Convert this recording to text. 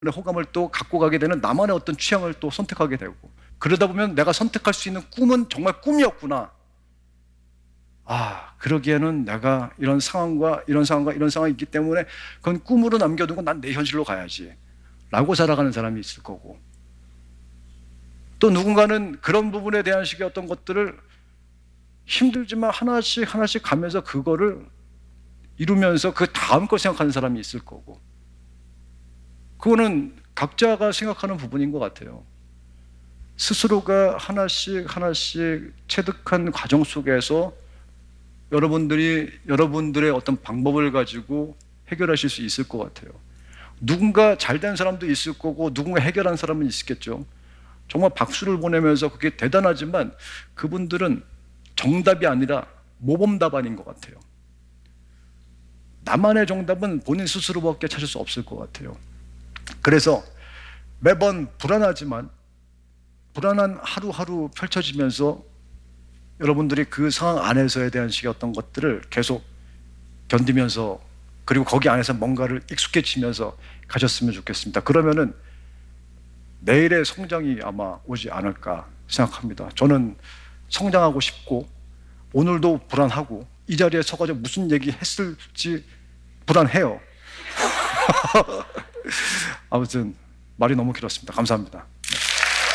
호감을 또 갖고 가게 되는 나만의 어떤 취향을 또 선택하게 되고, 그러다 보면 내가 선택할 수 있는 꿈은 정말 꿈이었구나. 그러기에는 내가 이런 상황과 이런 상황과 이런 상황이 있기 때문에 그건 꿈으로 남겨두고 난 내 현실로 가야지 라고 살아가는 사람이 있을 거고, 또 누군가는 그런 부분에 대한 식의 어떤 것들을 힘들지만 하나씩 하나씩 가면서 그거를 이루면서 그 다음 걸 생각하는 사람이 있을 거고, 그거는 각자가 생각하는 부분인 것 같아요. 스스로가 하나씩 하나씩 체득한 과정 속에서 여러분들의 어떤 방법을 가지고 해결하실 수 있을 것 같아요. 누군가 잘된 사람도 있을 거고 누군가 해결한 사람은 있겠죠. 정말 박수를 보내면서 그게 대단하지만 그분들은 정답이 아니라 모범 답안인 것 같아요. 나만의 정답은 본인 스스로밖에 찾을 수 없을 것 같아요. 그래서 매번 불안하지만 불안한 하루하루 펼쳐지면서 여러분들이 그 상황 안에서에 대한 식의 어떤 것들을 계속 견디면서, 그리고 거기 안에서 뭔가를 익숙해지면서 가셨으면 좋겠습니다. 그러면은 내일의 성장이 아마 오지 않을까 생각합니다. 저는 성장하고 싶고 오늘도 불안하고 이 자리에 서가지고 무슨 얘기 했을지 불안해요. 아무튼 말이 너무 길었습니다. 감사합니다.